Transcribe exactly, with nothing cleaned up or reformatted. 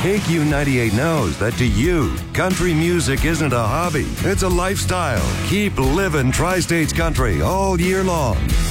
K Q ninety-eight knows that to you, country music isn't a hobby, it's a lifestyle. Keep living Tri-States country all year long.